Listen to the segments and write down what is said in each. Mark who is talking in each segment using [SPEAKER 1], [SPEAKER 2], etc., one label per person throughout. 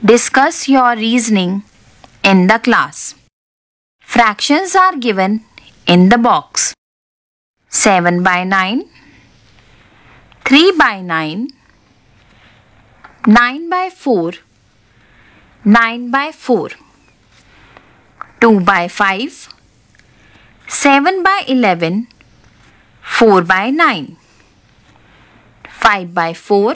[SPEAKER 1] Discuss your reasoning in the class. Fractions are given in the box. 7 by 9, 3 by 9, 9 by 4, 9 by 4, 2 by 5, 7 by 11, 4 by 9, 5 by 4,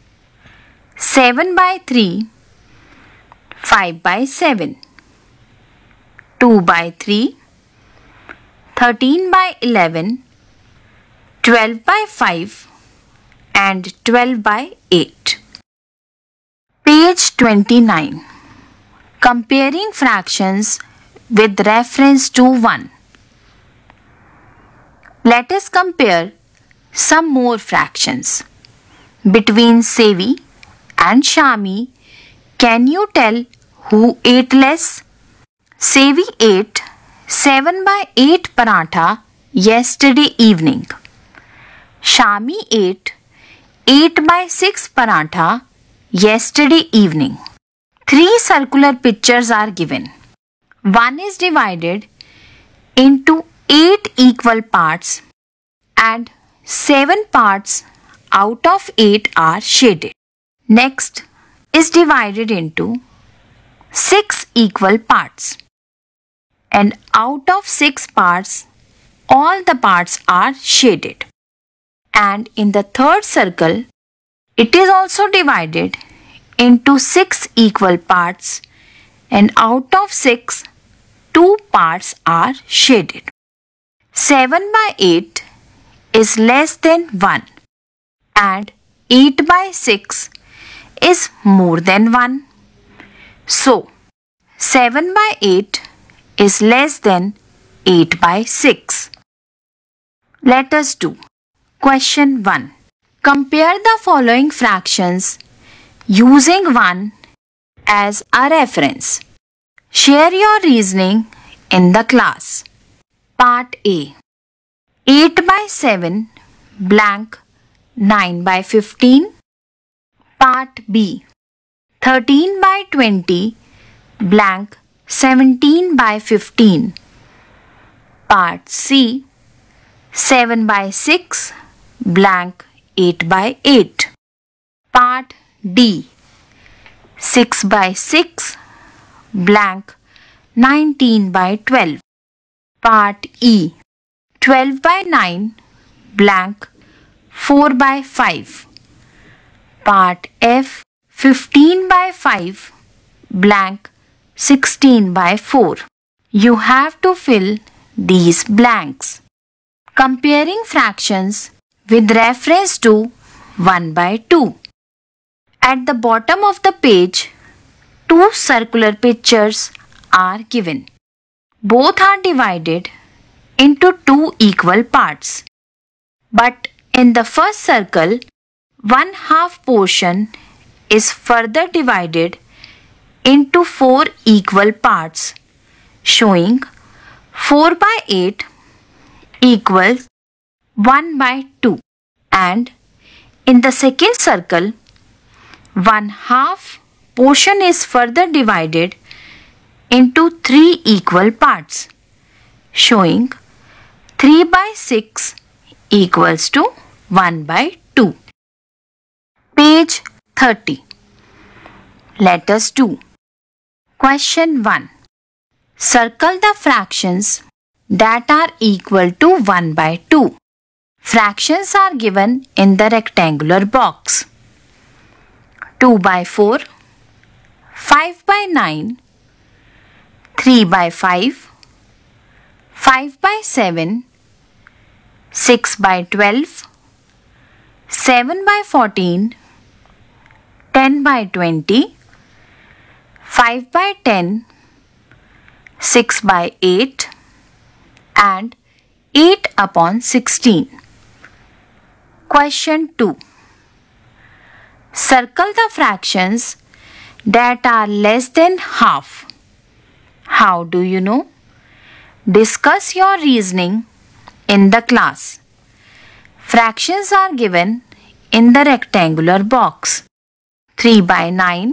[SPEAKER 1] 7 by 3, 5 by 7, 2 by 3, 13 by 11, 12 by 5 and 12 by 8. Page 29. Comparing fractions with reference to 1. Let us compare some more fractions. Between Sevi and Shami, can you tell who ate less? Sevi ate 7 by 8 paratha yesterday evening. Shami ate 8 by 6 paratha yesterday evening. 3 circular pictures are given. One is divided into 8 equal parts and 7 parts out of 8 are shaded. Next is divided into 6 equal parts, and out of 6 parts all the parts are shaded. And in the third circle it is also divided into 6 equal parts, and out of 6 2 parts are shaded. 7 by 8 is less than 1 and 8 by 6 is more than 1. So, 7 by 8 is less than 8 by 6. Let us do question 1. Compare the following fractions using 1 as a reference. Share your reasoning in the class. Part A. 8 by 7 blank 9 by 15. Part B. 13 by 20 blank 17 by 15. Part C. 7 by 6 blank 8 by 8. Part D. 6 by 6 blank 19 by 12. Part E. 12 by 9 blank 4 by 5. Part F. 15 by 5 blank 16 by 4. You have to fill these blanks. Comparing fractions with reference to 1 by 2. At the bottom of the page, 2 circular pictures are given. Both are divided into 2 equal parts. But in the first circle, 1/2 portion is further divided into 4 equal parts, showing 4 by 8 equals 1 by 2. And in the second circle, 1/2 portion is further divided into 3 equal parts, showing 3 by 6 equals to 1 by 2. Page 30. Let us do question 1. Circle the fractions that are equal to 1 by 2. Fractions are given in the rectangular box. 2 by 4, 5 by 9, 3 by 5, 5 by 7, 6 by 12, 7 by 14, 10 by 20, 5 by 10, 6 by 8 and 8 upon 16. Question 2. Circle the fractions that are less than half. How do you know? Discuss your reasoning in the class. Fractions are given in the rectangular box. 3 by 9,